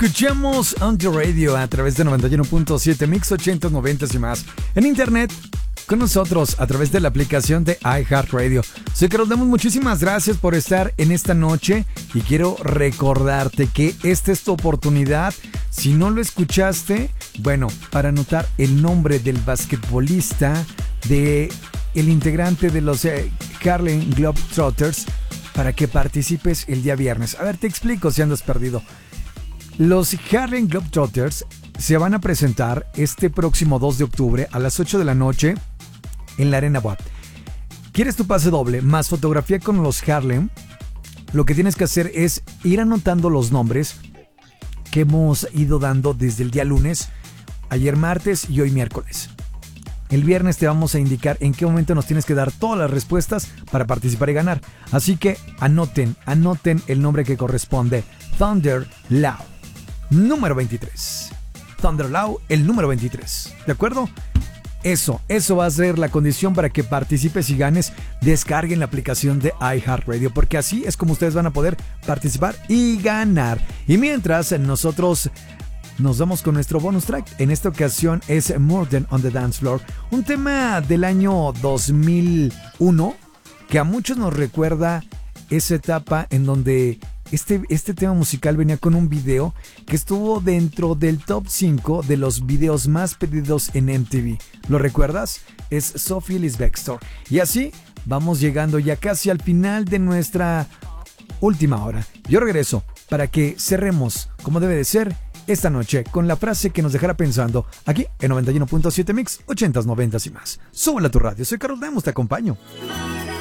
Escuchamos On The Radio a través de 91.7 Mix 80, 90 y más. En internet, con nosotros a través de la aplicación de iHeartRadio. Soy Carlos Demos, muchísimas gracias por estar en esta noche y quiero recordarte que esta es tu oportunidad. Si no lo escuchaste, bueno, para anotar el nombre del basquetbolista, de el integrante de los Harlem Globetrotters, para que participes el día viernes. A ver, te explico si andas perdido. Los Harlem Globetrotters se van a presentar este próximo 2 de octubre a las 8 de la noche en la Arena Boab. ¿Quieres tu pase doble más fotografía con los Harlem? Lo que tienes que hacer es ir anotando los nombres que hemos ido dando desde el día lunes, ayer martes y hoy miércoles. El viernes te vamos a indicar en qué momento nos tienes que dar todas las respuestas para participar y ganar. Así que anoten el nombre que corresponde. Thunder Loud, número 23. Thunder Loud, el número 23. ¿De acuerdo? Eso va a ser la condición para que participes y ganes. Descarguen la aplicación de iHeartRadio, porque así es como ustedes van a poder participar y ganar. Y mientras nosotros nos vamos con nuestro bonus track. En esta ocasión es More on the Dance Floor, un tema del año 2001 que a muchos nos recuerda esa etapa en donde este tema musical venía con un video que estuvo dentro del top 5 de los videos más pedidos en MTV. ¿Lo recuerdas? Es Sophie Ellis Bextor. Y así vamos llegando ya casi al final de nuestra última hora. Yo regreso para que cerremos como debe de ser esta noche con la frase que nos dejará pensando aquí en 91.7 Mix 80s, 90s y más. Súbela a tu radio. Soy Carlos Demos, te acompaño.